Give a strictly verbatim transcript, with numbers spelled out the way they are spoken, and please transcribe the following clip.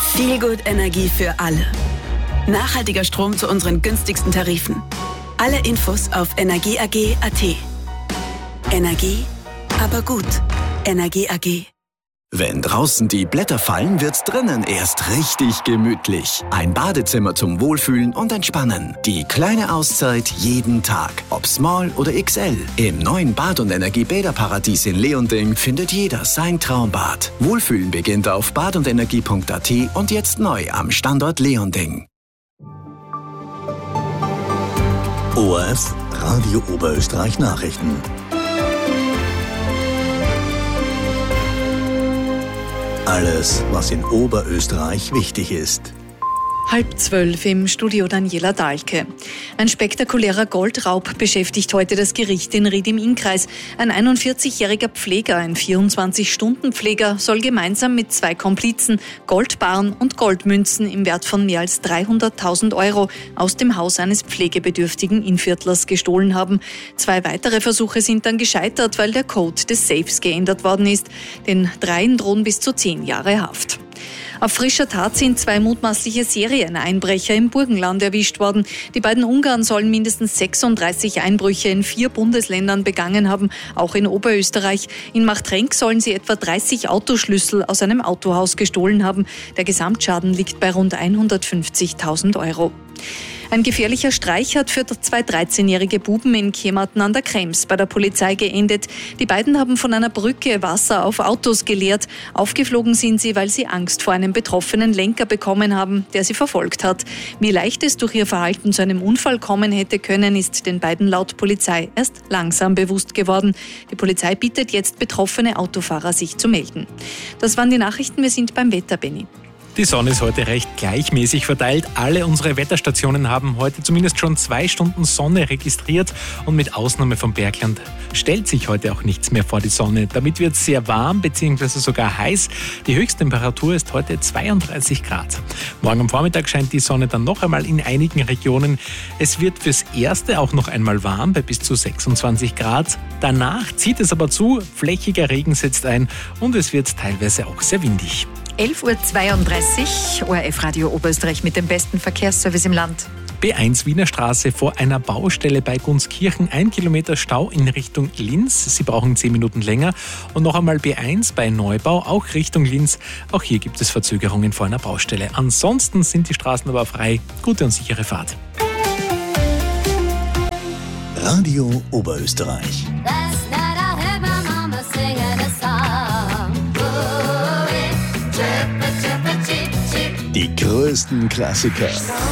Feelgood Energie für alle. Nachhaltiger Strom zu unseren günstigsten Tarifen. Alle Infos auf energie a g punkt a t. Energie, aber gut. Energie A G. Wenn draußen die Blätter fallen, wird's drinnen erst richtig gemütlich. Ein Badezimmer zum Wohlfühlen und Entspannen. Die kleine Auszeit jeden Tag. Ob Small oder X L. Im neuen Bad- und Energiebäderparadies in Leonding findet jeder sein Traumbad. Wohlfühlen beginnt auf bad und energie punkt a t und jetzt neu am Standort Leonding. O R F Radio Oberösterreich Nachrichten. Alles, was in Oberösterreich wichtig ist. Halb zwölf im Studio Daniela Dahlke. Ein spektakulärer Goldraub beschäftigt heute das Gericht in Ried im Innkreis. Ein einundvierzigjähriger Pfleger, ein vierundzwanzig-Stunden-Pfleger, soll gemeinsam mit zwei Komplizen Goldbarren und Goldmünzen im Wert von mehr als dreihunderttausend Euro aus dem Haus eines pflegebedürftigen Innviertlers gestohlen haben. Zwei weitere Versuche sind dann gescheitert, weil der Code des Safes geändert worden ist. Den dreien drohen bis zu zehn Jahre Haft. Auf frischer Tat sind zwei mutmaßliche Serieneinbrecher im Burgenland erwischt worden. Die beiden Ungarn sollen mindestens sechsunddreißig Einbrüche in vier Bundesländern begangen haben, auch in Oberösterreich. In Machtrenk sollen sie etwa dreißig Autoschlüssel aus einem Autohaus gestohlen haben. Der Gesamtschaden liegt bei rund hundertfünfzigtausend Euro. Ein gefährlicher Streich hat für zwei dreizehnjährige Buben in Kematen an der Krems bei der Polizei geendet. Die beiden haben von einer Brücke Wasser auf Autos geleert. Aufgeflogen sind sie, weil sie Angst vor einem betroffenen Lenker bekommen haben, der sie verfolgt hat. Wie leicht es durch ihr Verhalten zu einem Unfall kommen hätte können, ist den beiden laut Polizei erst langsam bewusst geworden. Die Polizei bittet jetzt betroffene Autofahrer, sich zu melden. Das waren die Nachrichten. Wir sind beim Wetter, Benni. Die Sonne ist heute recht gleichmäßig verteilt. Alle unsere Wetterstationen haben heute zumindest schon zwei Stunden Sonne registriert und mit Ausnahme vom Bergland stellt sich heute auch nichts mehr vor die Sonne. Damit wird es sehr warm bzw. sogar heiß. Die Höchsttemperatur ist heute zweiunddreißig Grad. Morgen am Vormittag scheint die Sonne dann noch einmal in einigen Regionen. Es wird fürs Erste auch noch einmal warm bei bis zu sechsundzwanzig Grad. Danach zieht es aber zu, flächiger Regen setzt ein und es wird teilweise auch sehr windig. elf Uhr zweiunddreißig, O R F Radio Oberösterreich mit dem besten Verkehrsservice im Land. B eins Wiener Straße vor einer Baustelle bei Gunskirchen, ein Kilometer Stau in Richtung Linz. Sie brauchen zehn Minuten länger. Und noch einmal B eins bei Neubau, auch Richtung Linz. Auch hier gibt es Verzögerungen vor einer Baustelle. Ansonsten sind die Straßen aber frei. Gute und sichere Fahrt. Radio Oberösterreich. Die größten Klassiker.